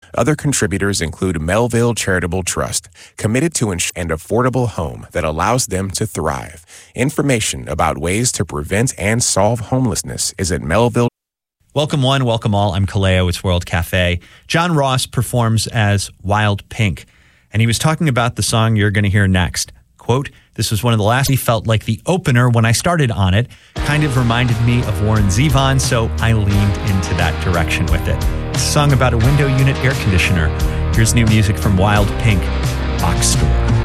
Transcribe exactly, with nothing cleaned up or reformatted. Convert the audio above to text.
Other contributors include Melville Charitable Trust, committed to ensure an affordable home that allows them to thrive. Information about ways to prevent and solve homelessness is at Melville. Welcome one, welcome all. I'm Kaleo. It's World Cafe. John Ross performs as Wild Pink, and he was talking about the song you're going to hear next. Quote, "This was one of the last, he felt like the opener when I started on it, kind of reminded me of Warren Zevon, so I leaned into that direction with it. It's a song about a window unit air conditioner. Here's new music from Wild Pink, Box Store."